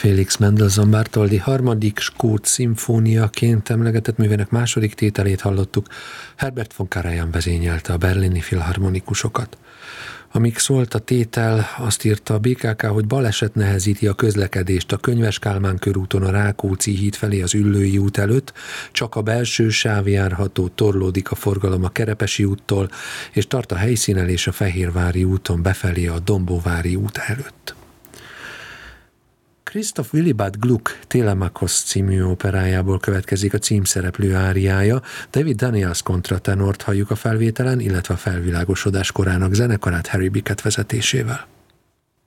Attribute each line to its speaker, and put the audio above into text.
Speaker 1: Félix Mendelssohn Bartholdy harmadik skót szimfóniaként emlegetett művének második tételét hallottuk. Herbert von Karajan vezényelte a berlini filharmonikusokat. Amíg szólt a tétel, azt írta a BKK, hogy baleset nehezíti a közlekedést a Könyves Kálmán körúton a Rákóczi híd felé az Üllői út előtt, csak a belső sáv járható, torlódik a forgalom a Kerepesi úttól, és tart a helyszínen és a Fehérvári úton befelé a Dombóvári út előtt. Christoph Willibald Gluck Telemachos című operájából következik a címszereplő áriája. David Daniels kontratenort halljuk a felvételen, illetve a felvilágosodás korának zenekarát Harry Bickett vezetésével.